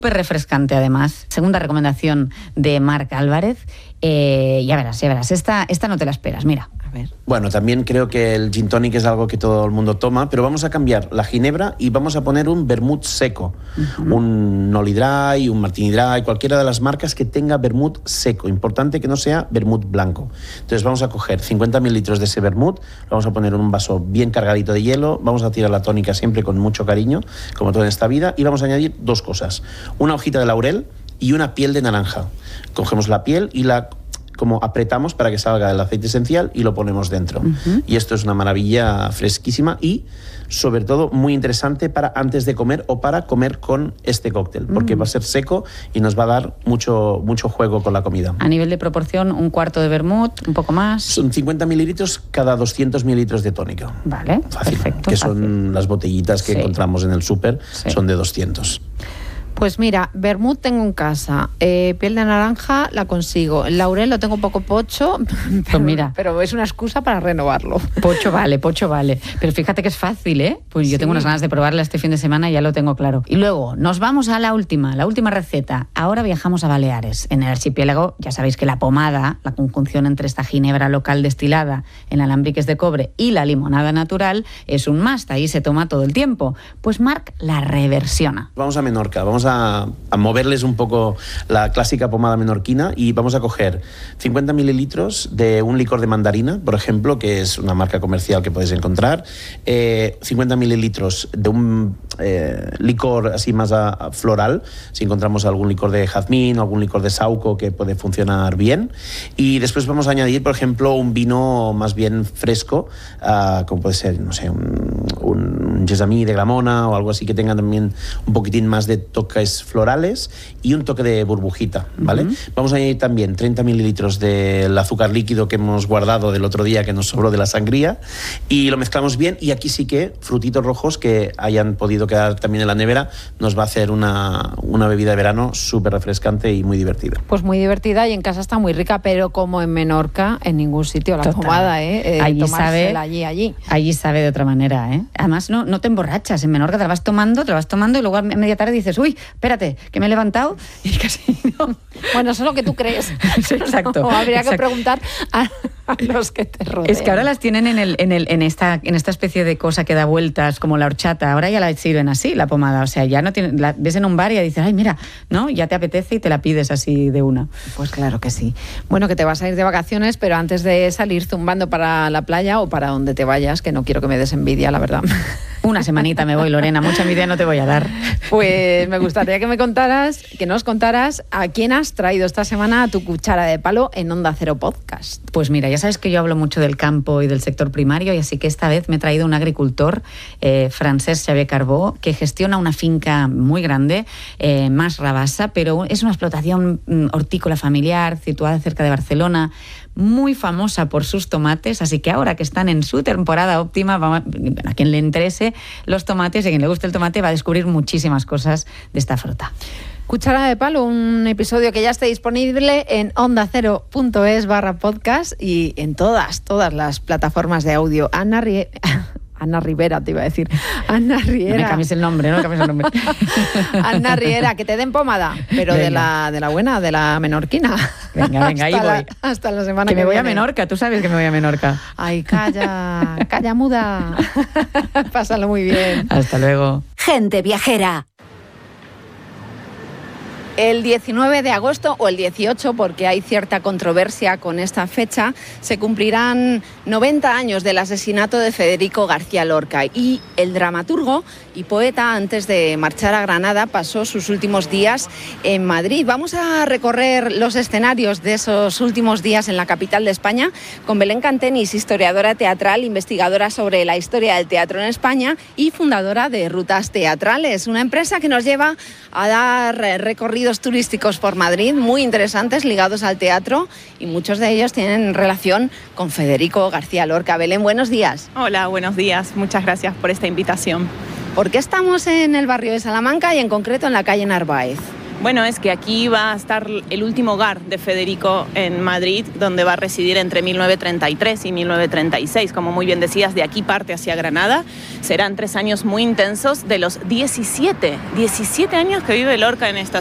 Súper refrescante, además. Segunda recomendación de Marc Álvarez. Ya verás. Esta no te la esperas, mira. A ver. Bueno, también creo que el gin tonic es algo que todo el mundo toma, pero vamos a cambiar la ginebra y vamos a poner un vermut seco. Un Noli Dry, un Martini Dry, cualquiera de las marcas que tenga vermut seco. Importante que no sea vermut blanco. Entonces vamos a coger 50 mililitros de ese vermut, lo vamos a poner en un vaso bien cargadito de hielo, vamos a tirar la tónica siempre con mucho cariño, como todo en esta vida, y vamos a añadir dos cosas. Una hojita de laurel y una piel de naranja. Cogemos la piel y la como apretamos para que salga el aceite esencial y lo ponemos dentro. Y esto es una maravilla fresquísima y, sobre todo, muy interesante para antes de comer o para comer con este cóctel, porque va a ser seco y nos va a dar mucho juego con la comida. A nivel de proporción, un cuarto de vermut, un poco más. Son 50 mililitros cada 200 mililitros de tónica. Vale, fácil, perfecto. Que son las botellitas que encontramos en el súper, son de 200. Pues mira, vermut tengo en casa, piel de naranja la consigo, el laurel lo tengo un poco pocho, pero es una excusa para renovarlo. Pocho vale. Pero fíjate que es fácil, ¿eh? Pues yo tengo unas ganas de probarla este fin de semana y ya lo tengo claro. Y luego nos vamos a la última receta. Ahora viajamos a Baleares. En el archipiélago ya sabéis que la pomada, la conjunción entre esta ginebra local destilada en alambiques de cobre y la limonada natural, es un must. Ahí se toma todo el tiempo. Pues Marc la reversiona. Vamos a Menorca, vamos a moverles un poco la clásica pomada menorquina y vamos a coger 50 mililitros de un licor de mandarina, por ejemplo, que es una marca comercial que podéis encontrar, 50 mililitros de un licor así más floral, si encontramos algún licor de jazmín o algún licor de saúco que puede funcionar bien, y después vamos a añadir, por ejemplo, un vino más bien fresco, como puede ser, no sé, un Gessamí de Gramona o algo así que tenga también un poquitín más de toques florales y un toque de burbujita, ¿vale? Vamos a añadir también 30 mililitros del azúcar líquido que hemos guardado del otro día que nos sobró de la sangría y lo mezclamos bien, y aquí sí que frutitos rojos que hayan podido quedar también en la nevera nos va a hacer una bebida de verano súper refrescante y muy divertida. Pues muy divertida y en casa está muy rica, pero como en Menorca, en ningún sitio la pomada, allí sabe de otra manera, ¿eh? Además no te emborrachas. En Menorca te la vas tomando y luego a media tarde dices, uy, espérate, que me he levantado y casi no. Bueno, eso es lo que tú crees. Sí, exacto. Habría que preguntar a los que te rodean. Es que ahora las tienen en esta especie de cosa que da vueltas, como la horchata. Ahora ya la sirven así, la pomada. O sea, ya no tienen, la ves en un bar y dices, ay, mira, ¿no? Ya te apetece y te la pides así de una. Pues claro que sí. Bueno, que te vas a ir de vacaciones, pero antes de salir zumbando para la playa o para donde te vayas, que no quiero que me des envidia, la verdad. Una semanita me voy, Lorena, mucha envidia no te voy a dar. Pues me gustaría que nos contaras a quién has traído esta semana a tu cuchara de palo en Onda Cero Podcast. Pues mira, ya sabes que yo hablo mucho del campo y del sector primario, y así que esta vez me he traído un agricultor, Francesc Xavier Carbó, que gestiona una finca muy grande, Mas Rabassa, pero es una explotación hortícola familiar situada cerca de Barcelona, muy famosa por sus tomates, así que ahora que están en su temporada óptima, a quien le interese los tomates y a quien le guste el tomate va a descubrir muchísimas cosas de esta fruta. Cuchara de palo, un episodio que ya está disponible en ondacero.es/podcast y en todas las plataformas de audio. Ana Rivera, te iba a decir. Ana Riera. No me cambies el nombre, Ana Riera, que te den pomada, pero de la buena, de la menorquina. Venga, ahí voy. Hasta la semana que me voy viene. a Menorca, tú sabes que me voy a Menorca. Ay, calla muda. Pásalo muy bien. Hasta luego. Gente viajera. El 19 de agosto o el 18, porque hay cierta controversia con esta fecha, se cumplirán 90 años del asesinato de Federico García Lorca, y el dramaturgo y poeta, antes de marchar a Granada, pasó sus últimos días en Madrid. Vamos a recorrer los escenarios de esos últimos días en la capital de España con Belén Cantenis, historiadora teatral, investigadora sobre la historia del teatro en España y fundadora de Rutas Teatrales, una empresa que nos lleva a dar recorridos turísticos por Madrid muy interesantes ligados al teatro, y muchos de ellos tienen relación con Federico García Lorca. Belén, buenos días. Hola, buenos días. Muchas gracias por esta invitación. ¿Por qué estamos en el barrio de Salamanca y en concreto en la calle Narváez? Bueno, es que aquí va a estar el último hogar de Federico en Madrid, donde va a residir entre 1933 y 1936. Como muy bien decías, de aquí parte hacia Granada. Serán 3 años muy intensos de los 17 años que vive Lorca en esta